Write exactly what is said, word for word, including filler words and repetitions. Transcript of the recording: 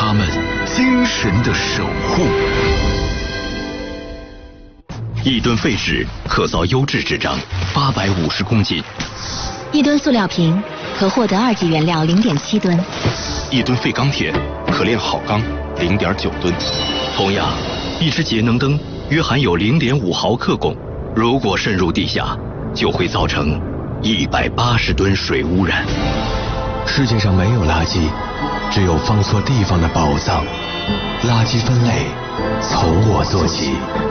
他们精神的守护。一吨废纸可造优质纸张八百五十公斤， 一吨塑料瓶可获得二级原料零点七吨， 一吨废钢铁可炼好钢零点九吨。同样，一只节能灯约含有零点五毫克汞，如果渗入地下，就会造成一百八十吨水污染。 世界上没有垃圾，只有放错地方的宝藏。垃圾分类从我做起。